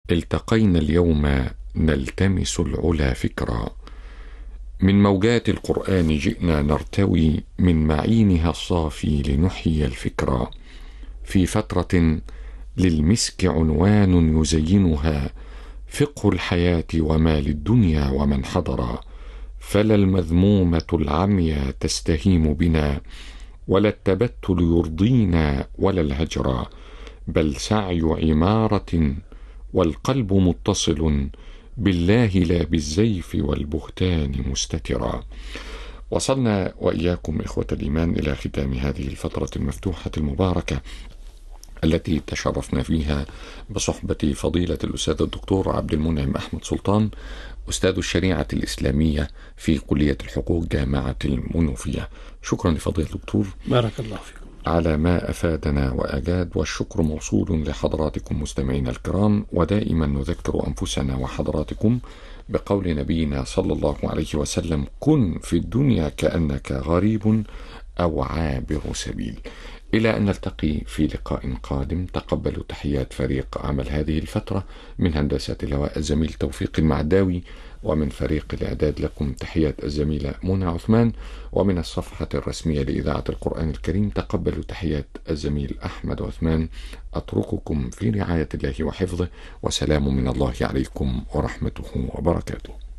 التقينا اليوم نلتمس العلا فكرا، من موجات القرآن جئنا نرتوي من معينها الصافي لنحيي الفكرا، في فترة للمسك عنوان يزينها فقه الحياة وما للدنيا ومن حضرا، فلا المذمومة العميا تستهيم بنا، ولا التبتل يرضينا ولا الهجرا، بل سعي عمارة والقلب متصل بالله لا بالزيف والبهتان مستترا. وصلنا وإياكم إخوة الإيمان إلى ختام هذه الفترة المفتوحة المباركة التي تشرفنا فيها بصحبة فضيلة الأستاذ الدكتور عبد المنعم أحمد سلطان، أستاذ الشريعة الإسلامية في كلية الحقوق جامعة المنوفية. شكرا لفضيلة الدكتور، بارك الله فيكم، على ما أفادنا وأجاد، والشكر موصول لحضراتكم مستمعينا الكرام. ودائما نذكر أنفسنا وحضراتكم بقول نبينا صلى الله عليه وسلم: كن في الدنيا كأنك غريب أو عابر سبيل. إلى أن نلتقي في لقاء قادم، تقبلوا تحيات فريق عمل هذه الفترة من هندسة الهواء الزميل توفيق المعداوي، ومن فريق الإعداد لكم تحيات الزميلة منى عثمان، ومن الصفحة الرسمية لإذاعة القرآن الكريم تقبلوا تحيات الزميل أحمد عثمان. أترككم في رعاية الله وحفظه، وسلام من الله عليكم ورحمته وبركاته.